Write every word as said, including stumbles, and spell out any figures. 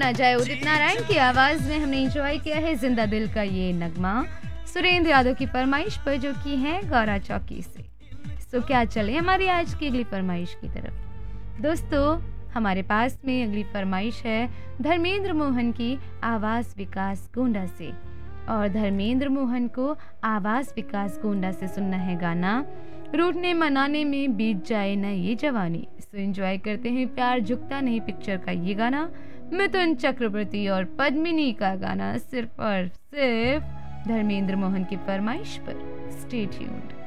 ना जाए उदित नारायण की आवाज में हमने एंजॉय किया है जिंदा दिल का ये नगमा सुरेंद्र यादव की फरमाइश पर, जो कि है गौरा चौकी से। तो क्या चले हमारी आज की अगली फरमाइश की तरफ। दोस्तों, हमारे पास में अगली फरमाइश है धर्मेंद्र मोहन की आवाज विकास गोंडा से, और धर्मेंद्र मोहन को आवाज विकास गोंडा से सुनना है गाना रूठने मनाने में बीत जाए ना ये जवानी। सो एंजॉय करते हैं प्यार झुकता नहीं पिक्चर का ये गाना, मिथुन चक्रवर्ती और पद्मिनी का गाना, सिर्फ और सिर्फ धर्मेंद्र मोहन की फरमाइश पर। Stay tuned.